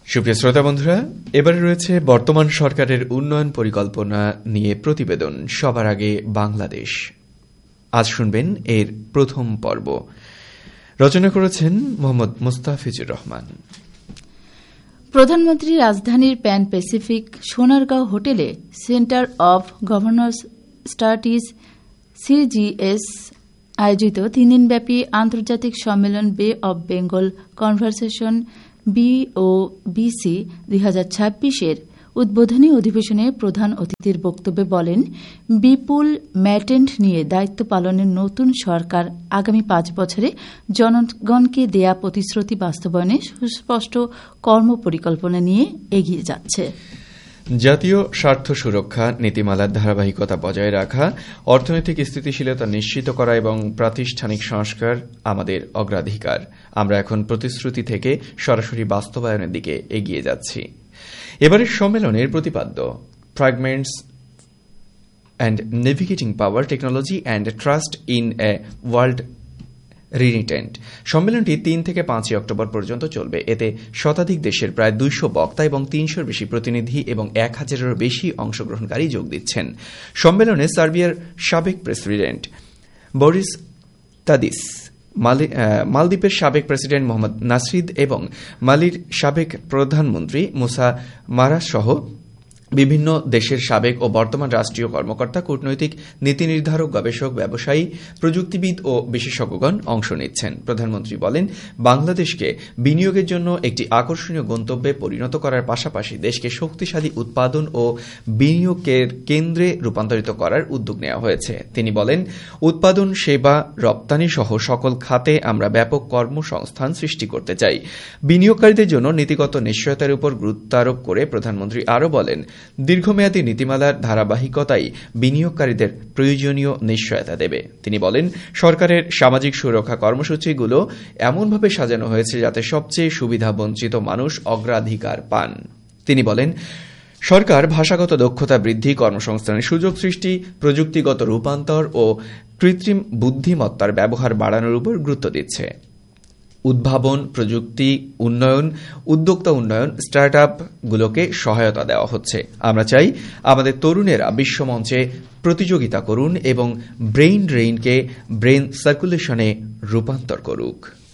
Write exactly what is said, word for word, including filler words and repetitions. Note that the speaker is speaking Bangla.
সুপ্রিয় শ্রোতা বন্ধুরা, এবারে রয়েছে বর্তমান সরকারের উন্নয়ন পরিকল্পনা নিয়ে প্রতিবেদন সবার আগে বাংলাদেশ। আজ শুনবেন এর প্রথম পর্ব। রচনা করেছেন মোহাম্মদ মুস্তাফিজুর রহমান। প্রধানমন্ত্রী রাজধানীর প্যান প্যাসিফিক সোনারগাঁও হোটেলে centre of governance studies CGS আয়োজিত তিন দিনব্যাপী আন্তর্জাতিক সম্মেলন বে of Bengal conversation B O BC দুই হাজার ছাব্বিশের উদ্বোধনী অধিবেশনে প্রধান অতিথির বক্তব্যে বলেন, বিপুল ম্যাটেন্ট নিয়ে দায়িত্ব পালনের নতুন সরকার আগামী পাঁচ বছরে জনগণকে দেয়া প্রতিশ্রুতি বাস্তবায়নে সুস্পষ্ট কর্মপরিকল্পনা নিয়ে এগিয়ে যাচ্ছে। জাতীয় স্বার্থ সুরক্ষা নীতিমালার ধারাবাহিকতা বজায় রাখা, অর্থনৈতিক স্থিতিশীলতা নিশ্চিত করা এবং প্রাতিষ্ঠানিক সংস্কার আমাদের অগ্রাধিকার। আমরা এখন প্রতিশ্রুতি থেকে সরাসরি বাস্তবায়নের দিকে এগিয়ে যাচ্ছি। এবারের সম্মেলনের প্রতিপাদ্য fragments and navigating power, technology and trust in a world রিনিটেন্ট। সম্মেলনটি তিন থেকে পাঁচই অক্টোবর পর্যন্ত চলবে। এতে শতাধিক দেশের প্রায় দুইশো বক্তা এবং তিনশোর বেশি প্রতিনিধি এবং এক হাজারেরও বেশি অংশগ্রহণকারী যোগ দিচ্ছেন। সম্মেলনে সার্বিয়ার সাবেক প্রেসিডেন্ট বরিস তাদিস, মালদ্বীপের সাবেক প্রেসিডেন্ট মোহাম্মদ নাসরিদ এবং মালির সাবেক প্রধানমন্ত্রী মুসা মারাস সহ বিভিন্ন দেশের সাবেক ও বর্তমান রাষ্ট্রীয় কর্মকর্তা, কূটনৈতিক নীতি নির্ধারক, গবেষক, ব্যবসায়ী, প্রযুক্তিবিদ ও বিশেষজ্ঞগণ অংশ নিচ্ছেন। প্রধানমন্ত্রী বলেন, বাংলাদেশকে বিনিয়োগের জন্য একটি আকর্ষণীয় গন্তব্যে পরিণত করার পাশাপাশি দেশকে শক্তিশালী উৎপাদন ও বিনিয়োগের কেন্দ্রে রূপান্তরিত করার উদ্যোগ নেওয়া হয়েছে। তিনি বলেন, উৎপাদন, সেবা, রপ্তানি সহ সকল খাতে আমরা ব্যাপক কর্মসংস্থান সৃষ্টি করতে চাই। বিনিয়োগকারীদের জন্য নীতিগত নিশ্চয়তার উপর গুরুত্ব আরোপ করে প্রধানমন্ত্রী আরও বলেন, দীর্ঘমেয়াদী নীতিমালার ধারাবাহিকতাই বিনিয়োগকারীদের প্রয়োজনীয় নিশ্চয়তা দেবে। তিনি বলেন, সরকারের সামাজিক সুরক্ষা কর্মসূচিগুলো এমনভাবে সাজানো হয়েছে যাতে সবচেয়ে সুবিধাবঞ্চিত মানুষ অগ্রাধিকার পান। তিনি বলেন, সরকার ভাষাগত দক্ষতা বৃদ্ধি, কর্মসংস্থানের সুযোগ সৃষ্টি, প্রযুক্তিগত রূপান্তর ও কৃত্রিম বুদ্ধিমত্তার ব্যবহার বাড়ানোর উপর গুরুত্ব দিচ্ছে। উদ্ভাবন, প্রযুক্তি উন্নয়ন, উদ্যোক্তা উন্নয়ন, স্টার্ট আপগুলোকে সহায়তা দেওয়া হচ্ছে। আমরা চাই আমাদের তরুণেরা বিশ্বমঞ্চে প্রতিযোগিতা করুন এবং ব্রেইন ড্রেইনকে ব্রেইন সার্কুলেশনে রূপান্তর করুক।